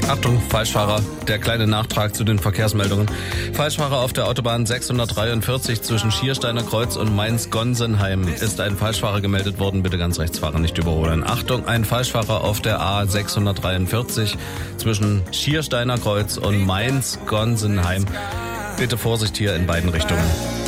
Achtung, Falschfahrer. Der kleine Nachtrag zu den Verkehrsmeldungen. Falschfahrer auf der Autobahn 643 zwischen Schiersteiner Kreuz und Mainz-Gonsenheim. Ist ein Falschfahrer gemeldet worden. Bitte ganz rechts fahren, nicht überholen. Achtung, ein Falschfahrer auf der A643 zwischen Schiersteiner Kreuz und Mainz-Gonsenheim. Bitte Vorsicht hier in beiden Richtungen.